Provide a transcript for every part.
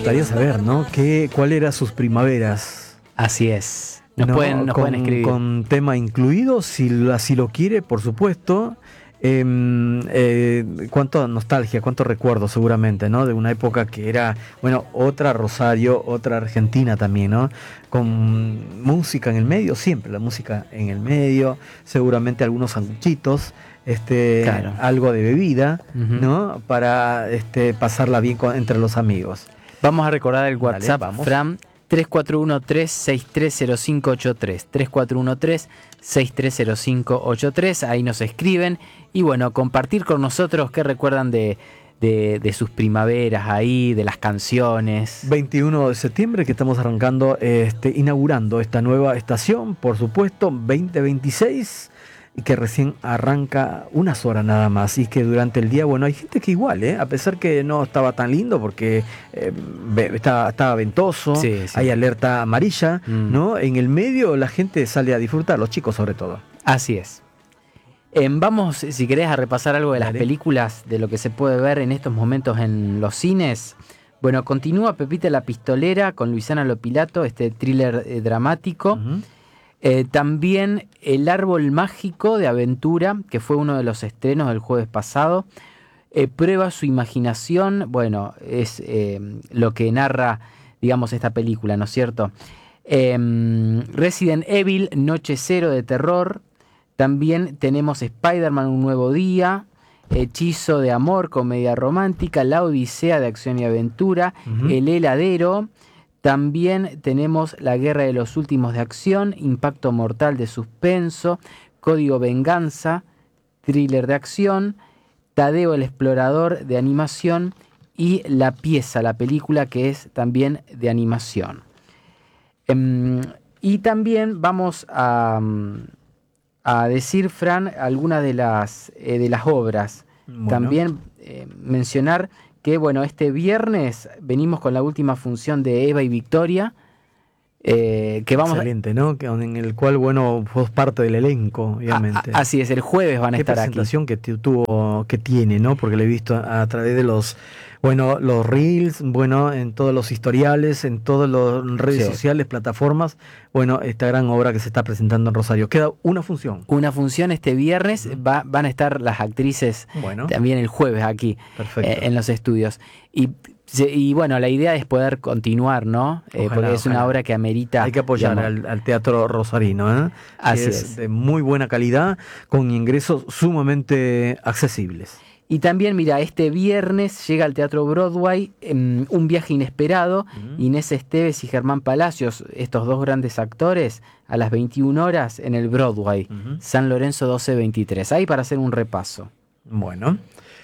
gustaría saber, ¿no? ¿Cuál eran sus primaveras? Así es. Nos pueden escribir. Con tema incluido, si lo quiere, por supuesto. Cuánta nostalgia, cuánto recuerdo seguramente, ¿no? De una época que era, bueno, otra Rosario, otra Argentina también, ¿no? Con música en el medio, siempre la música en el medio, seguramente algunos sanguchitos, Claro. algo de bebida, ¿no? Para pasarla bien entre los amigos. Vamos a recordar el WhatsApp, Dale, vamos. Fran, 3413-630583, 3413-630583, ahí nos escriben, y bueno, compartir con nosotros qué recuerdan de sus primaveras ahí, de las canciones. 21 de septiembre que estamos arrancando, inaugurando esta nueva estación, por supuesto, 2026, y que recién arranca unas horas nada más, y que durante el día, bueno, hay gente que igual, a pesar que no estaba tan lindo porque estaba ventoso, Sí. hay alerta amarilla, ¿no? En el medio la gente sale a disfrutar, los chicos sobre todo. Así es. Vamos, si querés, a repasar algo de las películas, de lo que se puede ver en estos momentos en los cines. Bueno, continúa Pepita la Pistolera con Luisana Lopilato, este thriller dramático. También El Árbol Mágico de Aventura, que fue uno de los estrenos del jueves pasado. Prueba su imaginación, bueno, es lo que narra, digamos, esta película, ¿no es cierto? Resident Evil, Noche Cero de terror. También tenemos Spider-Man, Un Nuevo Día, Hechizo de Amor, comedia romántica, La Odisea de acción y aventura, El Heladero. También tenemos La Guerra de los Últimos de acción, Impacto Mortal de suspenso, Código Venganza, thriller de acción, Tadeo el Explorador de animación y La Pieza, la película que es también de animación. Y también vamos a decir, Fran, algunas de las obras. Bueno. También mencionar que, bueno, este viernes venimos con la última función de Eva y Victoria. Que vamos excelente, ¿no? En el cual, bueno, vos parte del elenco, obviamente. Así es, el jueves van a estar aquí. Qué presentación que tiene, ¿no? Porque lo he visto a través de los reels, bueno, en todos los historiales, en todas las redes sociales, plataformas, bueno, esta gran obra que se está presentando en Rosario. Queda una función. Una función este viernes, van a estar las actrices también el jueves aquí, en los estudios. Y bueno, la idea es poder continuar, ¿no? Porque es una obra que amerita. Hay que apoyar al teatro rosarino, Así es de muy buena calidad, con ingresos sumamente accesibles. Y también, mira, este viernes llega al Teatro Broadway Un Viaje Inesperado, Inés Esteves y Germán Palacios, estos dos grandes actores, a las 21 horas en el Broadway, San Lorenzo 1223. Ahí para hacer un repaso. Bueno.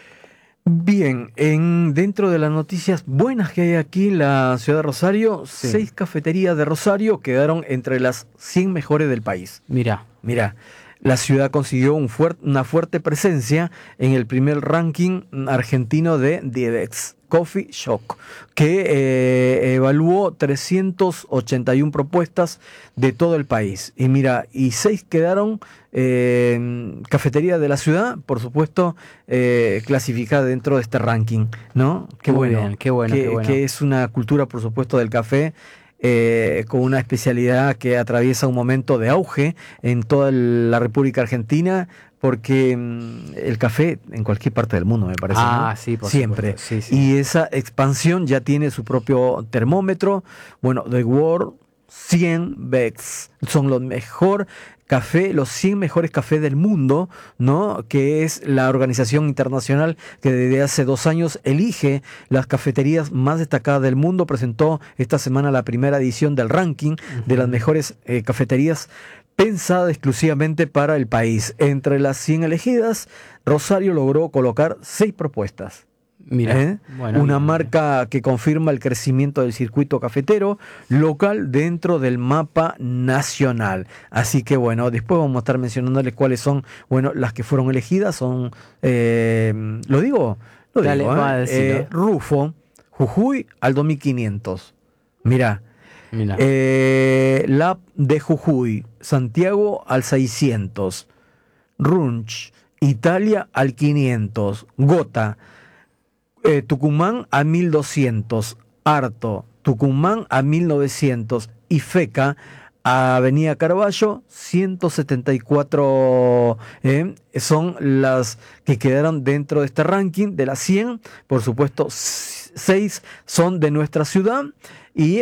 Bien, dentro de las noticias buenas que hay aquí en la ciudad de Rosario, 6 cafeterías de Rosario quedaron entre las 100 mejores del país. Mira. La ciudad consiguió una fuerte presencia en el primer ranking argentino de Didex Coffee Shock, que evaluó 381 propuestas de todo el país. Y mira, 6 quedaron cafeterías de la ciudad, por supuesto, clasificadas dentro de este ranking, ¿no? Qué bueno. Que es una cultura, por supuesto, del café. Con una especialidad que atraviesa un momento de auge en toda la República Argentina, porque el café en cualquier parte del mundo, me parece, ¿no? Sí, por siempre. Sí. Y esa expansión ya tiene su propio termómetro. Bueno, The World 100 Best son los mejor café, los 100 mejores cafés del mundo, ¿no? Que es la organización internacional que desde hace 2 años elige las cafeterías más destacadas del mundo. Presentó esta semana la primera edición del ranking de las mejores cafeterías pensada exclusivamente para el país. Entre las 100 elegidas, Rosario logró colocar 6 propuestas. Mira, una marca que confirma el crecimiento del circuito cafetero local dentro del mapa nacional. Así que bueno, después vamos a estar mencionándoles cuáles son, bueno, las que fueron elegidas. Son, lo digo, Rufo, Jujuy al 2500. Mira. Lab de Jujuy, Santiago al 600. Runch, Italia al 500. Gota, Tucumán a 1200, Arto, Tucumán a 1.900 y FECA Avenida Carballo 174 son las que quedaron dentro de este ranking de las 100. Por supuesto, 6 son de nuestra ciudad y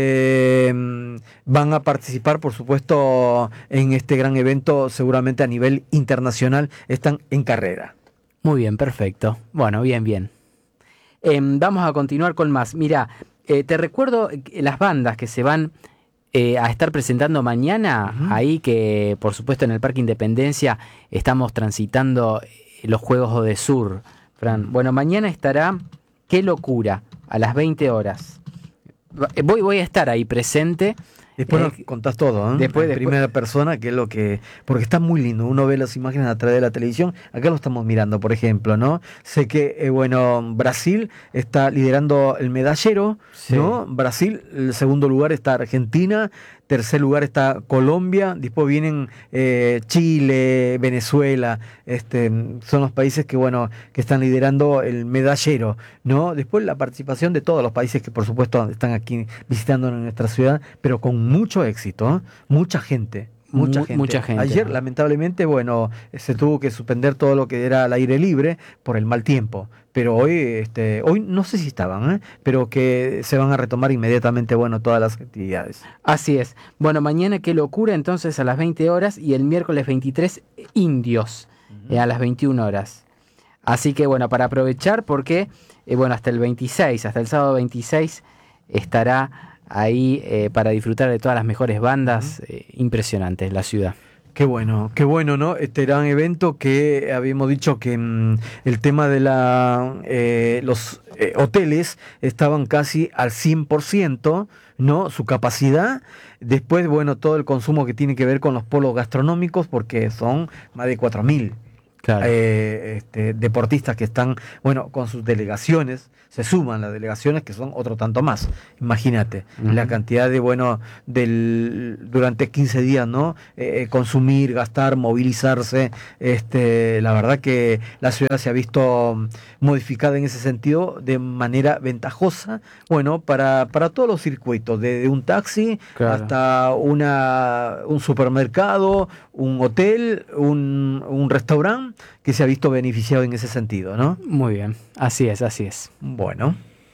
van a participar, por supuesto, en este gran evento, seguramente a nivel internacional, están en carrera. Muy bien, perfecto. Bueno, bien. Vamos a continuar con más. Mira, te recuerdo las bandas que se van a estar presentando mañana, ahí que por supuesto en el Parque Independencia estamos transitando los Juegos Odesur, Fran. Bueno, mañana estará Qué Locura, a las 20 horas. Voy a estar ahí presente. Después nos contás todo, ¿eh? Después, primera persona, que es lo que... Porque está muy lindo, uno ve las imágenes a través de la televisión, acá lo estamos mirando, por ejemplo, ¿no? Sé que, Brasil está liderando el medallero, sí, ¿no? Brasil, el segundo lugar está Argentina, tercer lugar está Colombia, después vienen Chile, Venezuela, son los países que están liderando el medallero, ¿no? Después la participación de todos los países que por supuesto están aquí visitando en nuestra ciudad, pero con mucho éxito, ¿eh? Mucha gente. Ayer, lamentablemente, se tuvo que suspender todo lo que era al aire libre por el mal tiempo. Pero hoy no sé si estaban, pero que se van a retomar inmediatamente, todas las actividades. Así es. Bueno, mañana Qué Locura, entonces a las 20 horas y el miércoles 23, Indios, a las 21 horas. Así que, para aprovechar, porque, hasta el 26, hasta el sábado 26, estará ahí para disfrutar de todas las mejores bandas impresionantes la ciudad. Qué bueno, ¿no? Este gran evento que habíamos dicho que el tema de los hoteles estaban casi al 100%, ¿no? Su capacidad. Después, todo el consumo que tiene que ver con los polos gastronómicos, porque son más de 4.000. Claro. Deportistas que están, con sus delegaciones, se suman las delegaciones que son otro tanto más. Imagínate la cantidad de, durante 15 días, ¿no? Consumir, gastar, movilizarse. La verdad que la ciudad se ha visto modificada en ese sentido de manera ventajosa, para todos los circuitos, desde un taxi, claro, hasta un supermercado, un hotel, un restaurante, que se ha visto beneficiado en ese sentido, ¿no? Muy bien, así es. Bueno.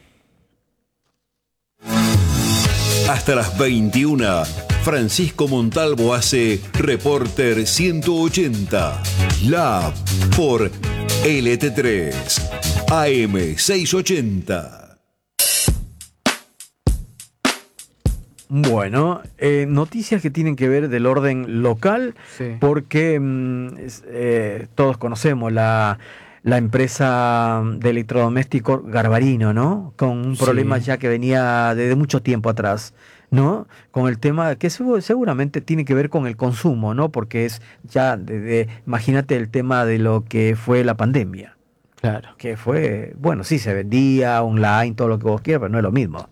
Hasta las 21, Francisco Montalvo hace Reporter 180, Lab por LT3, AM 680. Noticias que tienen que ver del orden local, sí, porque todos conocemos la empresa de electrodomésticos Garbarino, ¿no? Con un problema ya que venía desde mucho tiempo atrás, ¿no? Con el tema que seguramente tiene que ver con el consumo, ¿no? Porque es ya, imagínate el tema de lo que fue la pandemia. Claro. Que fue, sí, se vendía online, todo lo que vos quieras, pero no es lo mismo.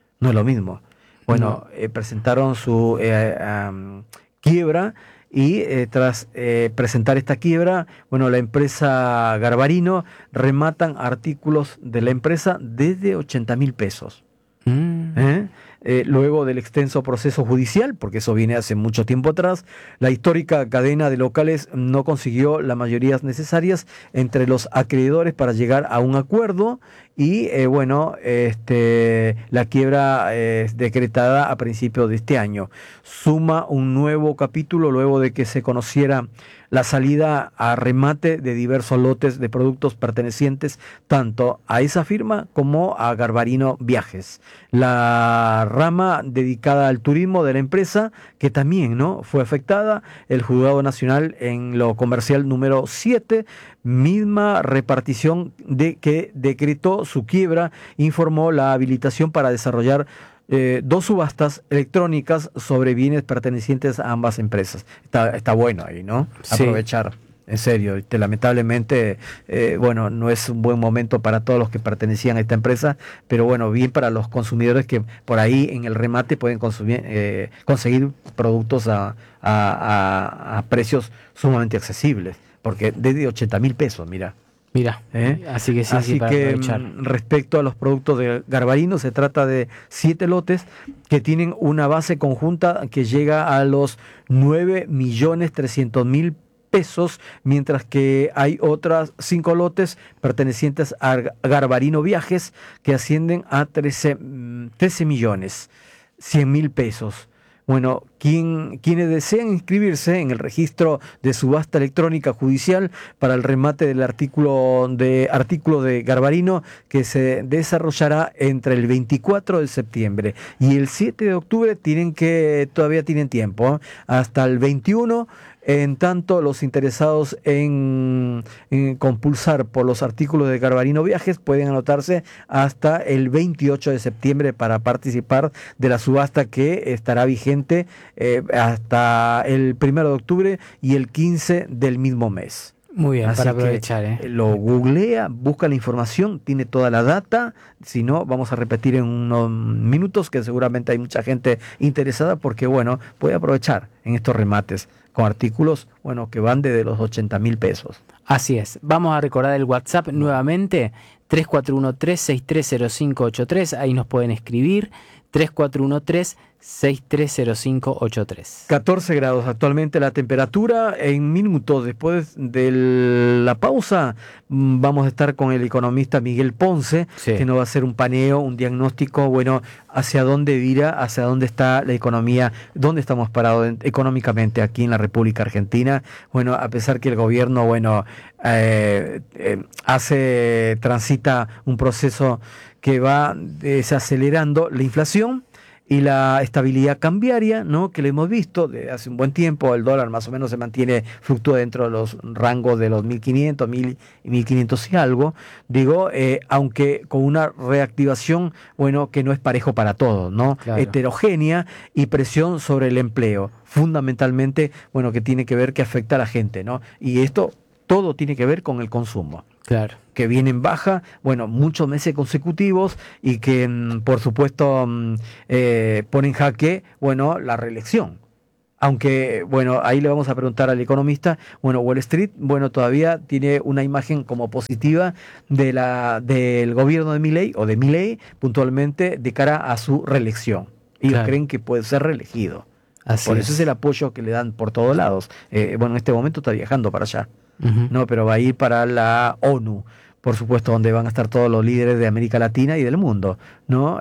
Presentaron su quiebra y tras presentar esta quiebra, la empresa Garbarino rematan artículos de la empresa desde 80.000 pesos. Luego del extenso proceso judicial, porque eso viene hace mucho tiempo atrás, la histórica cadena de locales no consiguió las mayorías necesarias entre los acreedores para llegar a un acuerdo y la quiebra decretada a principios de este año suma un nuevo capítulo luego de que se conociera la salida a remate de diversos lotes de productos pertenecientes tanto a esa firma como a Garbarino Viajes, la rama dedicada al turismo de la empresa, que también, ¿no?, fue afectada. El Juzgado Nacional en lo comercial número 7, misma repartición que decretó su quiebra, informó la habilitación para desarrollar 2 subastas electrónicas sobre bienes pertenecientes a ambas empresas. Está bueno ahí, ¿no? Sí. Aprovechar, en serio. Lamentablemente, no es un buen momento para todos los que pertenecían a esta empresa, pero bien para los consumidores que por ahí en el remate pueden conseguir productos a precios sumamente accesibles, porque desde 80.000 pesos, mira. Mira, así que sí, así para que aprovechar. Respecto a los productos de Garbarino, se trata de 7 lotes que tienen una base conjunta que llega a los 9.300.000 pesos, mientras que hay otras 5 lotes pertenecientes a Garbarino Viajes que ascienden a 13.100.000 pesos. Bueno, quienes desean inscribirse en el registro de subasta electrónica judicial para el remate del artículo de Garbarino, que se desarrollará entre el 24 de septiembre y el 7 de octubre, todavía tienen tiempo, hasta el 21. En tanto, los interesados en compulsar por los artículos de Garbarino Viajes pueden anotarse hasta el 28 de septiembre para participar de la subasta, que estará vigente hasta el 1 de octubre y el 15 del mismo mes. Muy bien, Así para que aprovechar. lo googlea, busca la información, tiene toda la data. Si no, vamos a repetir en unos minutos, que seguramente hay mucha gente interesada, porque bueno, puede aprovechar en estos remates con artículos, bueno, que van desde los 80.000 pesos. Así es. Vamos a recordar el WhatsApp nuevamente, 3413-630583. Ahí nos pueden escribir, 3413-630583. 14 grados actualmente la temperatura. En minutos después de la pausa vamos a estar con el economista Miguel Ponce, que nos va a hacer un paneo, un diagnóstico, bueno, hacia dónde vira, hacia dónde está la economía, dónde estamos parados económicamente aquí en la República Argentina. Bueno, a pesar que el gobierno, bueno, transita un proceso que va desacelerando la inflación y la estabilidad cambiaria, ¿no?, que le hemos visto desde hace un buen tiempo. El dólar más o menos se fluctúa dentro de los rangos de los 1.500, 1.500 y algo, aunque con una reactivación, bueno, que no es parejo para todos, ¿no? Claro. Heterogénea, y presión sobre el empleo, fundamentalmente, bueno, que tiene que ver, que afecta a la gente, ¿no? Y esto todo tiene que ver con el consumo. Claro. Que viene en baja, bueno, muchos meses consecutivos, y que, por supuesto, pone en jaque, bueno, la reelección. Aunque, bueno, ahí le vamos a preguntar al economista. Bueno, Wall Street, bueno, todavía tiene una imagen como positiva del gobierno de Milei, o de Milei, puntualmente, de cara a su reelección. Ellos creen que puede ser reelegido. Por eso es el apoyo que le dan por todos lados. Bueno, en este momento está viajando para allá. No, pero va a ir para la ONU, por supuesto, donde van a estar todos los líderes de América Latina y del mundo, ¿no?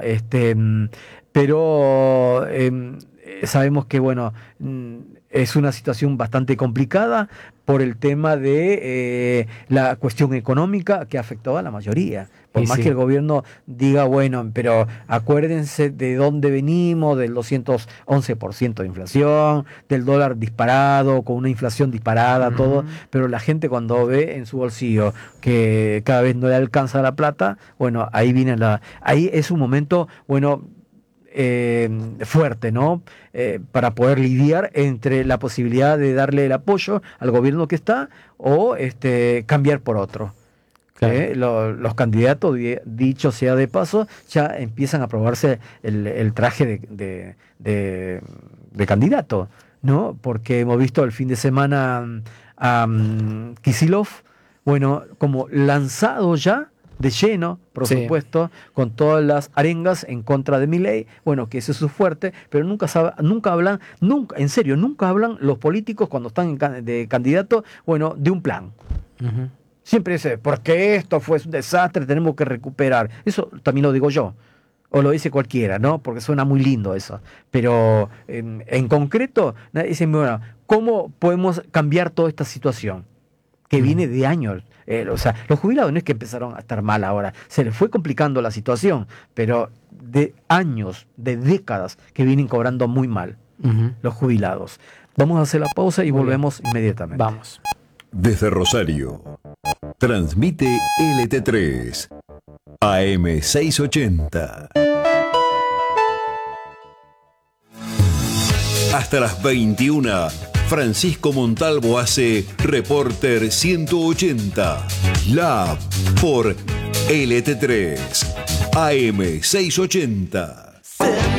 Pero sabemos que, bueno, es una situación bastante complicada por el tema de la cuestión económica que afectó a la mayoría. Por más que el gobierno diga, bueno, pero acuérdense de dónde venimos, del 211% de inflación, del dólar disparado, con una inflación disparada, todo, pero la gente, cuando ve en su bolsillo que cada vez no le alcanza la plata, bueno, ahí ahí es un momento, bueno, fuerte, ¿no? Para poder lidiar entre la posibilidad de darle el apoyo al gobierno que está, o cambiar por otro. Claro. Los candidatos, dicho sea de paso, ya empiezan a probarse el traje de candidato, ¿no? Porque hemos visto el fin de semana a Kicillof, bueno, como lanzado ya de lleno, por supuesto, con todas las arengas en contra de Milei, bueno, que ese es su fuerte, pero nunca hablan los políticos, cuando están de candidato, bueno, de un plan. Siempre dice, porque esto fue un desastre, tenemos que recuperar. Eso también lo digo yo, o lo dice cualquiera, ¿no? Porque suena muy lindo eso. Pero en concreto, dicen, bueno, ¿cómo podemos cambiar toda esta situación que viene de años? O sea, los jubilados no es que empezaron a estar mal ahora, se les fue complicando la situación, pero de años, de décadas, que vienen cobrando muy mal los jubilados. Vamos a hacer la pausa y volvemos inmediatamente. Vamos. Desde Rosario, transmite LT3, AM 680. Hasta las 21, Francisco Montalvo hace Reporter 180, Lab por LT3, AM 680.